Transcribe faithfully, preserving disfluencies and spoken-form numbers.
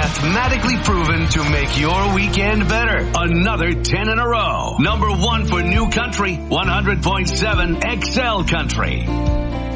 mathematically proven to make your weekend better. Another ten in a row. Number one for New Country, one hundred point seven X L Country.